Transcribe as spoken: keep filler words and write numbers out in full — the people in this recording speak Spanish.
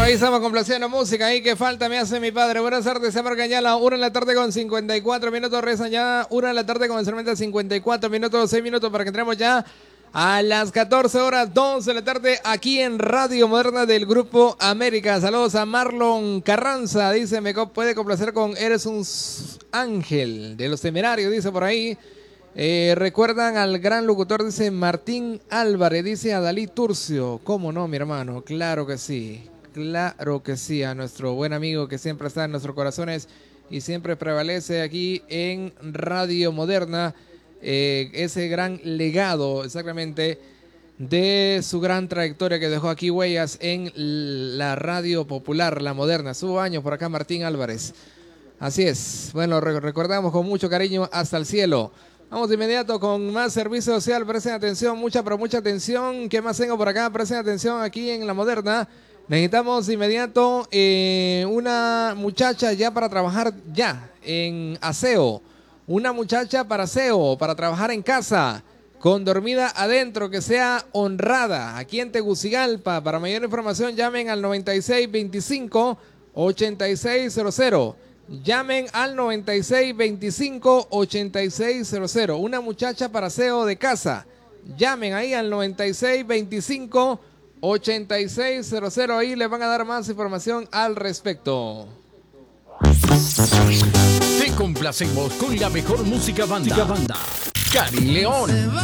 ahí estamos complaciendo música. Ahí que falta me hace mi padre. Buenas tardes, se marca ya la una de la tarde con cincuenta y cuatro minutos. Rezan ya una de la tarde con solamente cincuenta y cuatro minutos, seis minutos para que entremos ya a las catorce horas, dos de la tarde aquí en Radio Moderna del Grupo América. Saludos a Marlon Carranza. Dice, me puede complacer con Eres un ángel de Los Temerarios, dice por ahí. Eh, recuerdan al gran locutor, dice Martín Álvarez, dice a Dalí Turcio. ¿Cómo no, mi hermano? Claro que sí, claro que sí, a nuestro buen amigo que siempre está en nuestros corazones y siempre prevalece aquí en Radio Moderna, eh, ese gran legado exactamente de su gran trayectoria que dejó aquí huellas en la radio popular, la moderna. Su años por acá Martín Álvarez. Así es, bueno, recordamos con mucho cariño hasta el cielo. Vamos de inmediato con más servicio social. Presten atención, mucha, pero mucha atención. ¿Qué más tengo por acá? Presten atención aquí en La Moderna. Necesitamos de inmediato eh, una muchacha ya para trabajar ya en aseo. Una muchacha para aseo, para trabajar en casa, con dormida adentro, que sea honrada. Aquí en Tegucigalpa. Para mayor información llamen al noventa y seis veinticinco ochenta y seis cero cero. Llamen al noventa y seis veinticinco ochenta y seis cero cero. Una muchacha para aseo de casa. Llamen ahí al noventa y seis veinticinco ochenta y seis cero cero. Ahí les van a dar más información al respecto. Te complacemos con la mejor música banda. Música banda. Cari León.